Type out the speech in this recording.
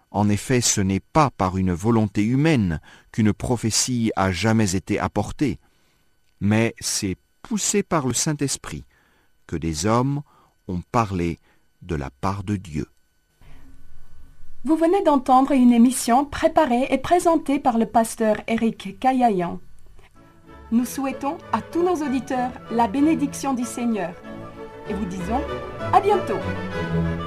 En effet, ce n'est pas par une volonté humaine qu'une prophétie a jamais été apportée, mais c'est poussé par le Saint-Esprit que des hommes ont parlé de la part de Dieu. Vous venez d'entendre une émission préparée et présentée par le pasteur Éric Caillayan. Nous souhaitons à tous nos auditeurs la bénédiction du Seigneur et vous disons à bientôt.